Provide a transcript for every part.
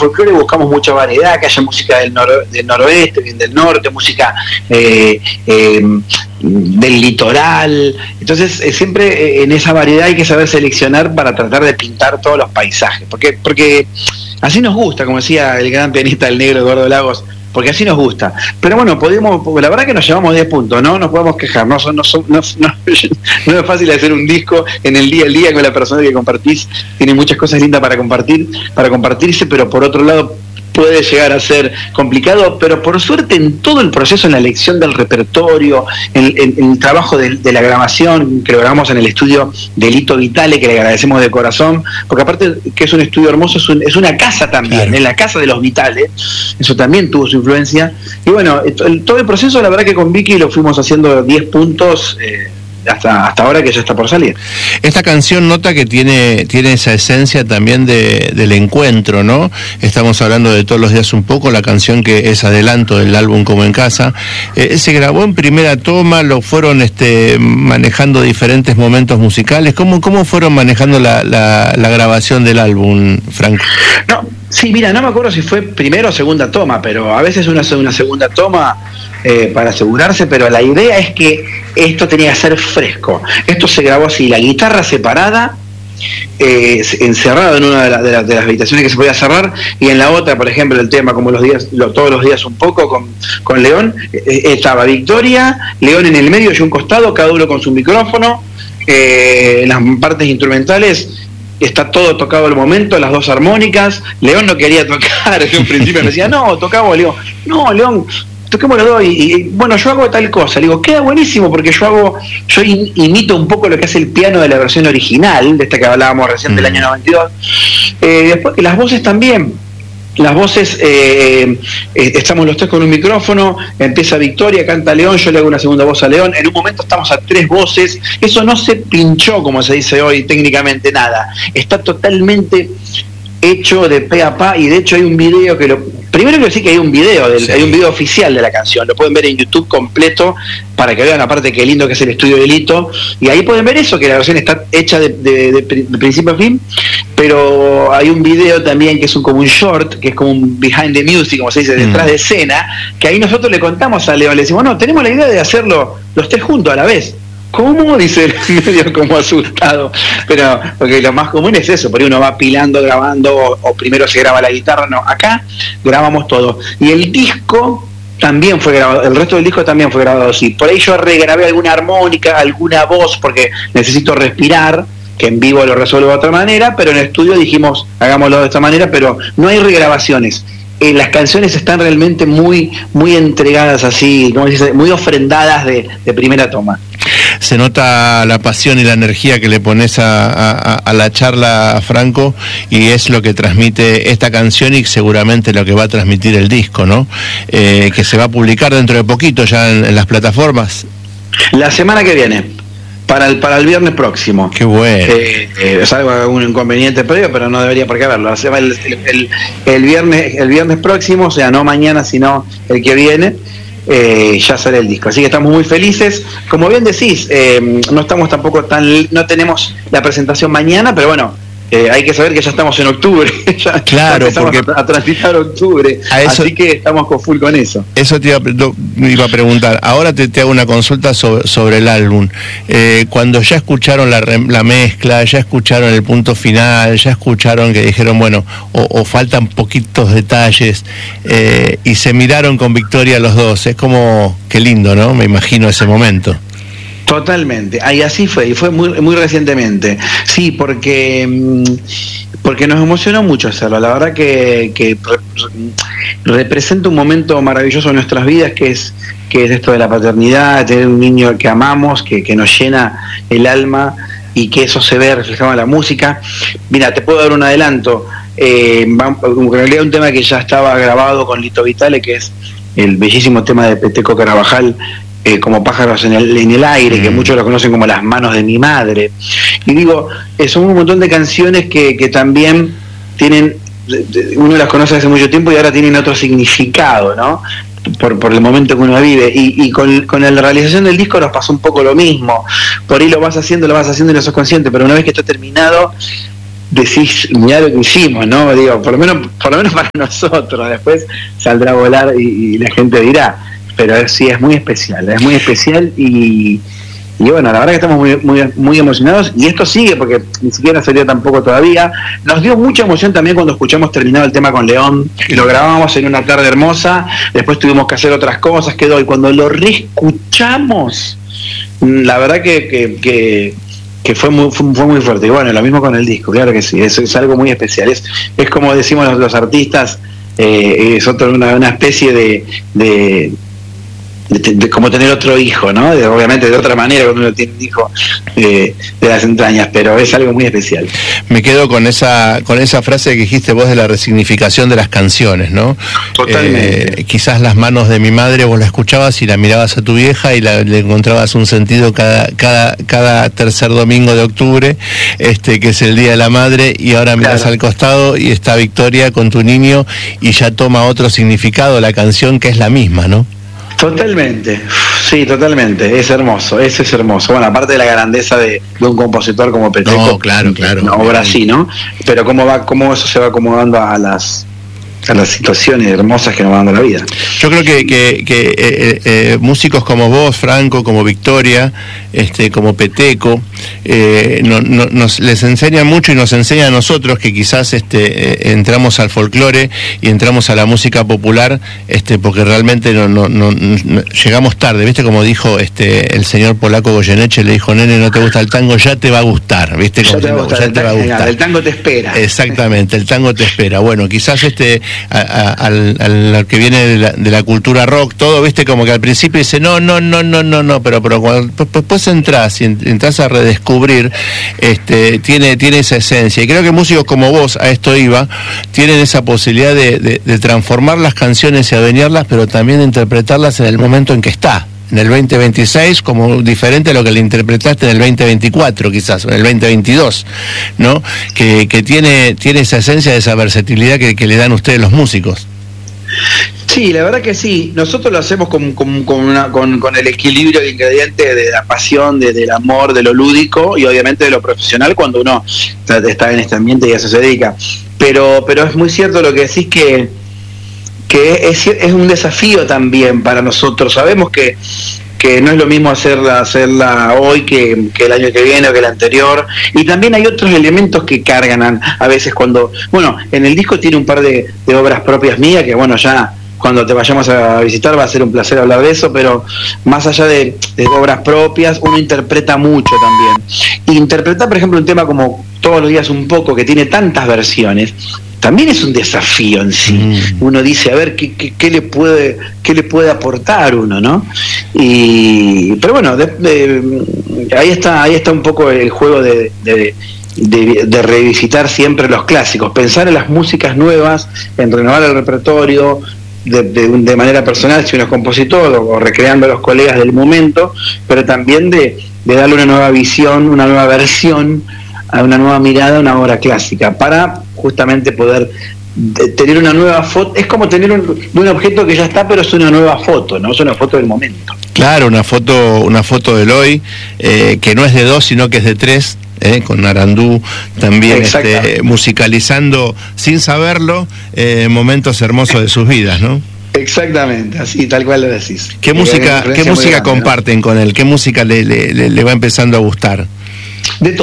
folclore buscamos mucha variedad, que haya música del noroeste, bien del norte, música del litoral. Entonces siempre en esa variedad hay que saber seleccionar para tratar de pintar todos los paisajes, porque así nos gusta, como decía el gran pianista del negro Eduardo Lagos, porque así nos gusta. Pero bueno, la verdad que nos llevamos 10 puntos, no nos podemos quejar, no es fácil hacer un disco en el día a día con la persona que compartís, tiene muchas cosas lindas para compartirse, pero por otro lado puede llegar a ser complicado, pero por suerte en todo el proceso, en la elección del repertorio, en el trabajo de la grabación, que lo grabamos en el estudio de Lito Vitale, que le agradecemos de corazón, porque aparte que es un estudio hermoso, es una casa también, claro. En la casa de los Vitale, eso también tuvo su influencia, y bueno, todo el proceso, la verdad que con Vicky lo fuimos haciendo 10 puntos, hasta ahora que ya está por salir. Esta canción nota que tiene esa esencia también del encuentro, ¿no? Estamos hablando de Todos los días un poco, la canción que es adelanto del álbum Como en Casa. Se grabó en primera toma, lo fueron manejando diferentes momentos musicales. ¿Cómo fueron manejando la grabación del álbum, Franco? No, sí, mira, no me acuerdo si fue primera o segunda toma, pero a veces una segunda toma para asegurarse, pero la idea es que esto tenía que ser fresco. Esto se grabó así, la guitarra separada, encerrado en una de las habitaciones que se podía cerrar, y en la otra, por ejemplo, el tema como Todos los días un poco con León, estaba Victoria, León en el medio y un costado, cada uno con su micrófono, en las partes instrumentales está todo tocado al momento, las dos armónicas. León no quería tocar, en un principio me decía, no, tocamos, le digo, no, León, toquemos los dos, y bueno, yo hago tal cosa, le digo, queda buenísimo, porque yo imito un poco lo que hace el piano de la versión original, de esta que hablábamos recién del año 92, después las voces también, estamos los tres con un micrófono, empieza Victoria, canta León, yo le hago una segunda voz a León, en un momento estamos a 3 voces, eso no se pinchó, como se dice hoy técnicamente, nada, está totalmente hecho de pe a pa, y de hecho hay un video primero quiero decir que hay un video, hay un video oficial de la canción, lo pueden ver en YouTube completo, para que vean aparte qué lindo que es el estudio de Lito, y ahí pueden ver eso, que la versión está hecha de principio a fin, pero hay un video también que es como un short, que es como un behind the music, como se dice, detrás de escena, que ahí nosotros le contamos a León, le decimos, no, tenemos la idea de hacerlo los tres juntos a la vez. ¿Cómo? Dice medio como asustado, pero porque lo más común es eso, por ahí uno va pilando, grabando, o primero se graba la guitarra, no, acá grabamos todo, y el disco también fue grabado, el resto del disco también fue grabado así, por ahí yo regrabé alguna armónica, alguna voz, porque necesito respirar, que en vivo lo resuelvo de otra manera, pero en el estudio dijimos, hagámoslo de esta manera, pero no hay regrabaciones. Las canciones están realmente muy entregadas así, como dice, muy ofrendadas de primera toma. Se nota la pasión y la energía que le pones a la charla, Franco, y es lo que transmite esta canción y seguramente lo que va a transmitir el disco, ¿no? Que se va a publicar dentro de poquito ya en las plataformas. La semana que viene. Para el viernes próximo. Qué bueno. Salvo algún inconveniente previo, pero no debería por qué haberlo. El viernes próximo, o sea, no mañana, sino el que viene, ya sale el disco. Así que estamos muy felices. Como bien decís, no estamos tampoco no tenemos la presentación mañana, pero bueno, hay que saber que ya estamos en octubre, ya empezamos a transitar octubre, así que estamos full con eso. Eso te iba a preguntar. Ahora te hago una consulta sobre el álbum. Cuando ya escucharon la mezcla, ya escucharon el punto final, ya escucharon que dijeron, bueno, o faltan poquitos detalles, y se miraron con Victoria los dos, es como, qué lindo, ¿no? Me imagino ese momento. Totalmente, y así fue, y fue muy recientemente. Sí, porque nos emocionó mucho hacerlo. La verdad que representa un momento maravilloso en nuestras vidas, que es esto de la paternidad, tener un niño que amamos, que nos llena el alma, y que eso se ve reflejado en la música. Mira, te puedo dar un adelanto. En realidad un tema que ya estaba grabado con Lito Vitale, que es el bellísimo tema de Peteco Carabajal, como Pájaros en el aire, que muchos lo conocen como Las manos de mi madre. Y digo, son un montón de canciones que también tienen, uno las conoce hace mucho tiempo y ahora tienen otro significado, ¿no? Por el momento que uno vive. Y con la realización del disco nos pasó un poco lo mismo. Por ahí lo vas haciendo y no sos consciente, pero una vez que está terminado, decís, mirá lo que hicimos, ¿no? Digo, por lo menos para nosotros, después saldrá a volar y la gente dirá, pero sí, es muy especial y bueno, la verdad que estamos muy emocionados, y esto sigue porque ni siquiera salió tampoco todavía. Nos dio mucha emoción también cuando escuchamos terminado el tema con León, y lo grabamos en una tarde hermosa, después tuvimos que hacer otras cosas, quedó, y cuando lo reescuchamos, la verdad que fue muy fuerte. Y bueno, lo mismo con el disco, claro que sí, es algo muy especial, es como decimos los artistas, es una especie de como tener otro hijo, ¿no? Obviamente de otra manera cuando uno tiene un hijo de las entrañas, pero es algo muy especial. Me quedo con esa frase que dijiste vos de la resignificación de las canciones, ¿no? Totalmente. Quizás Las manos de mi madre vos la escuchabas y la mirabas a tu vieja y le encontrabas un sentido cada tercer domingo de octubre, que es el Día de la Madre, y ahora mirás al costado y está Victoria con tu niño y ya toma otro significado la canción, que es la misma, ¿no? Totalmente, sí, totalmente, es hermoso, eso es hermoso. Bueno, aparte de la grandeza de un compositor como Peteco, no, claro, una obra así, ¿no? Pero cómo eso se va acomodando a las situaciones hermosas que nos van dando la vida. Yo creo que músicos como vos, Franco, como Victoria, como Peteco, les enseña mucho y nos enseña a nosotros que quizás entramos al folclore y entramos a la música popular, porque realmente no llegamos tarde, ¿viste? Como dijo el señor polaco Goyeneche, le dijo, nene, no te gusta el tango, ya te va a gustar, ¿viste? Ya te va a gustar. El tango te espera. Exactamente, el tango te espera. Bueno, quizás al que viene de la cultura rock, todo, ¿viste? Como que al principio dice, no, pero cuando después entras a redescubrir, tiene esa esencia, y creo que músicos como vos, a esto iba, tienen esa posibilidad de transformar las canciones y adueñarlas, pero también de interpretarlas en el momento en que está, en el 2026, como diferente a lo que le interpretaste en el 2024, quizás, o en el 2022, ¿no? Que tiene esa esencia, esa versatilidad que le dan ustedes los músicos. Sí, la verdad que sí. Nosotros lo hacemos con el equilibrio de ingredientes de la pasión, del amor, de lo lúdico y obviamente de lo profesional cuando uno está en este ambiente y a eso se dedica. Pero es muy cierto lo que decís, que es un desafío también para nosotros. Sabemos que no es lo mismo hacerla hoy que el año que viene o que el anterior, y también hay otros elementos que cargan a veces cuando, bueno, en el disco tiene un par de obras propias mías que, bueno, ya cuando te vayamos a visitar va a ser un placer hablar de eso, pero más allá de obras propias, uno interpreta mucho también. Interpretar, por ejemplo, un tema como Todos los días un poco, que tiene tantas versiones, también es un desafío en sí. Uno dice, a ver, ¿qué le puede aportar uno, ¿no? Pero bueno, ahí está un poco el juego de revisitar siempre los clásicos, pensar en las músicas nuevas, en renovar el repertorio, de manera personal si uno es compositor o recreando a los colegas del momento, pero también de darle una nueva visión, una nueva versión, a una nueva mirada a una obra clásica, para justamente poder tener una nueva foto. Es como tener un objeto que ya está, pero es una nueva foto, ¿no? Es una foto del momento. Claro, una foto del hoy, que no es de 2, sino que es de 3, con Arandú también musicalizando, sin saberlo, momentos hermosos de sus vidas, ¿no? Exactamente, así, tal cual lo decís. ¿Qué música comparten, ¿no?, con él? ¿Qué música le va empezando a gustar? De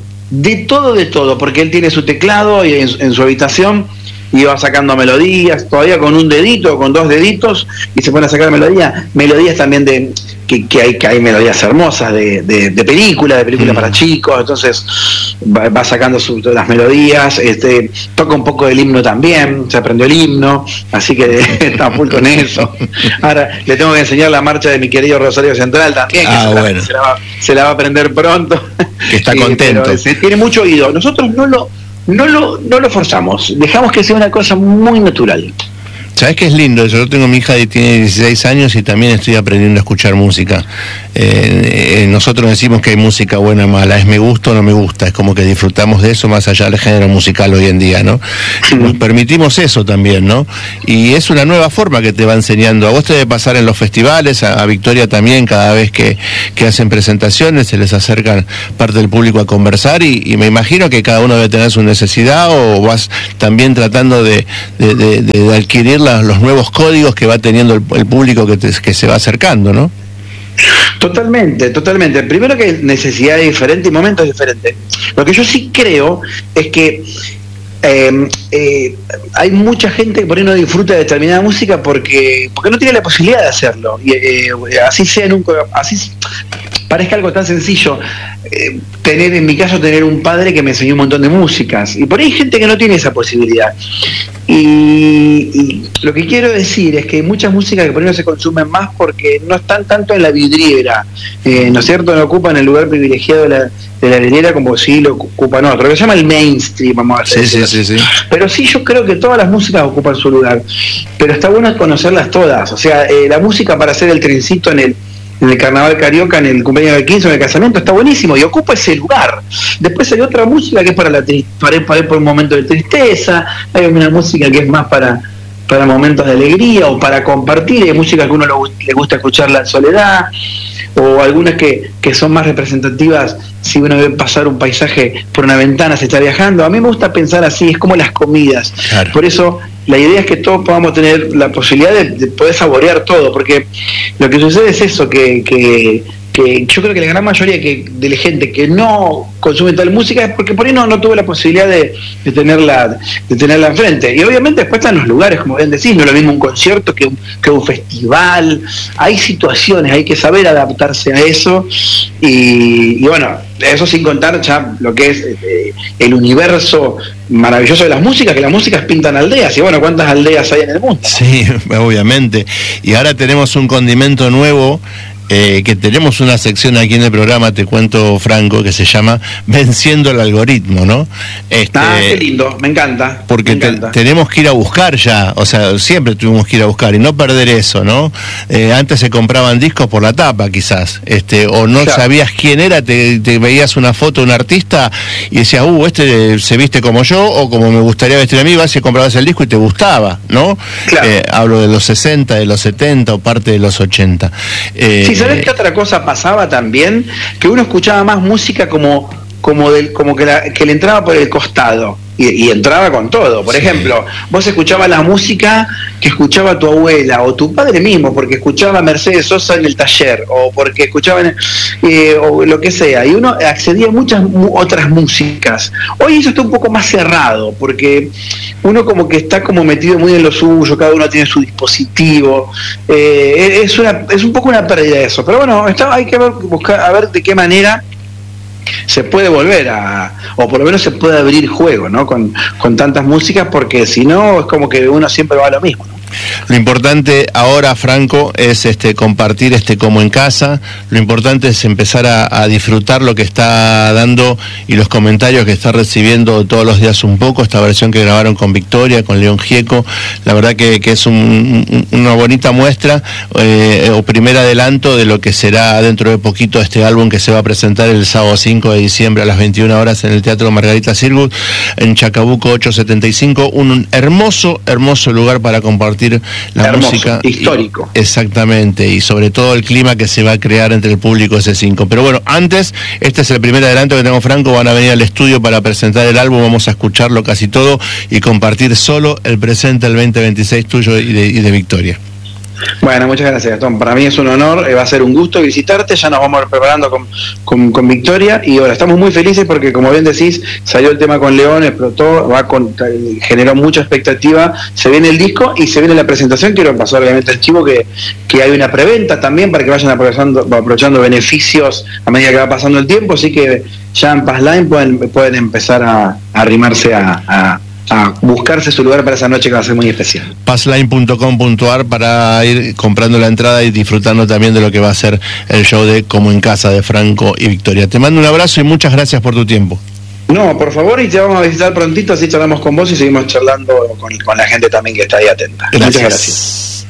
todo, porque él tiene su teclado y en su habitación, y va sacando melodías, todavía con un dedito, con 2 deditos, y se pone a sacar melodías también que hay melodías hermosas de películas para chicos, entonces va sacando las melodías, toca un poco del himno también, se aprendió el himno, así que está full con eso. Ahora le tengo que enseñar la marcha de mi querido Rosario Central también, que se la va a aprender pronto. Que está contento. Tiene mucho oído. Nosotros no lo forzamos, dejamos que sea una cosa muy natural. ¿Sabés qué es lindo? Yo tengo mi hija que tiene 16 años y también estoy aprendiendo a escuchar música. Nosotros decimos que hay música buena o mala, es me gusta o no me gusta, es como que disfrutamos de eso más allá del género musical hoy en día, ¿no? Nos permitimos eso también, ¿no? Y es una nueva forma que te va enseñando. A vos te debe pasar en los festivales, a Victoria también, cada vez que hacen presentaciones, se les acercan parte del público a conversar y me imagino que cada uno debe tener su necesidad, o vas también tratando de adquirir los nuevos códigos que va teniendo el público que se va acercando, ¿no? Totalmente. Primero que hay necesidades diferentes y momentos diferentes. Lo que yo sí creo es que hay mucha gente que por ahí no disfruta de determinada música porque no tiene la posibilidad de hacerlo. Y así sea así parezca algo tan sencillo, en mi caso, tener un padre que me enseñó un montón de músicas. Y por ahí hay gente que no tiene esa posibilidad. Y lo que quiero decir es que hay muchas músicas que por ahí no se consumen más porque no están tanto en la vidriera, ¿no es cierto? No ocupan el lugar privilegiado de la vidriera como si lo ocupan otro, que se llama el mainstream, vamos a decir. Sí. Pero sí, yo creo que todas las músicas ocupan su lugar, pero está bueno conocerlas todas. O sea, la música para hacer el trencito en el carnaval carioca, en el cumpleaños de 15 o en el casamiento, está buenísimo y ocupa ese lugar. Después hay otra música que es para ir por un momento de tristeza, hay una música que es más para momentos de alegría o para compartir, hay música que a uno le gusta escucharla en soledad, o algunas que son más representativas si uno ve pasar un paisaje por una ventana, se está viajando. A mí me gusta pensar así, es como las comidas. Claro. Por eso la idea es que todos podamos tener la posibilidad de poder saborear todo, porque lo que sucede es eso, que yo creo que la gran mayoría de la gente que no consume tal música es porque por ahí no tuvo la posibilidad de tenerla enfrente. Y obviamente después están los lugares, como bien decís, no es lo mismo un concierto que un festival. Hay situaciones, hay que saber adaptarse a eso y bueno, eso sin contar ya lo que es el universo maravilloso de las músicas, que las músicas pintan aldeas, y bueno, ¿cuántas aldeas hay en el mundo? Sí, obviamente. Y ahora tenemos un condimento nuevo, que tenemos una sección aquí en el programa, te cuento, Franco, que se llama Venciendo el Algoritmo, ¿no? Qué lindo, me encanta. Porque tenemos que ir a buscar ya, o sea, siempre tuvimos que ir a buscar y no perder eso, ¿no? Antes se compraban discos por la tapa, quizás, o no sabías quién era, te veías una foto de un artista y decías, este se viste como yo, o como me gustaría vestir a mí, vas y comprabas el disco y te gustaba, ¿no? Claro. Hablo de los 60, de los 70 o parte de los 80. Sí, ¿sabés qué otra cosa pasaba también? Que uno escuchaba más música como que le entraba por el costado y entraba con todo. Por ejemplo, vos escuchabas la música que escuchaba tu abuela o tu padre mismo, porque escuchaba a Mercedes Sosa en el taller, o porque escuchaban o lo que sea, y uno accedía a muchas otras músicas. Hoy eso está un poco más cerrado, porque uno como que está como metido muy en lo suyo, cada uno tiene su dispositivo, es un poco una pérdida de eso, pero bueno, hay que buscar a ver de qué manera se puede volver o por lo menos se puede abrir juego, ¿no? Con tantas músicas, porque si no es como que uno siempre va a lo mismo, ¿no? Lo importante ahora, Franco, es compartir como en casa. Lo importante es empezar a disfrutar lo que está dando y los comentarios que está recibiendo todos los días un poco. Esta versión que grabaron con Victoria, con León Gieco, la verdad que es una bonita muestra o primer adelanto de lo que será dentro de poquito este álbum que se va a presentar el sábado 5 de diciembre a las 21 horas en el Teatro Margarita Sirgut, en Chacabuco 875. Un hermoso lugar para compartir la hermoso, música histórico. Exactamente, y sobre todo el clima que se va a crear entre el público C5. Pero bueno, antes, este es el primer adelanto que tengo, Franco. Van a venir al estudio para presentar el álbum, vamos a escucharlo casi todo y compartir solo el presente, el 2026 tuyo y de Victoria. Bueno, muchas gracias, Gastón. Para mí es un honor, va a ser un gusto visitarte. Ya nos vamos preparando con Victoria y ahora estamos muy felices porque, como bien decís, salió el tema con León, explotó, generó mucha expectativa. Se viene el disco y se viene la presentación. Quiero pasar obviamente el chivo que hay una preventa también para que vayan aprovechando beneficios a medida que va pasando el tiempo. Así que ya en Passline pueden empezar a arrimarse a buscarse su lugar para esa noche que va a ser muy especial. Passline.com.ar para ir comprando la entrada y disfrutando también de lo que va a ser el show de Como en Casa de Franco y Victoria. Te mando un abrazo y muchas gracias por tu tiempo. No, por favor, y te vamos a visitar prontito, así charlamos con vos y seguimos charlando con la gente también que está ahí atenta. Gracias. Muchas gracias.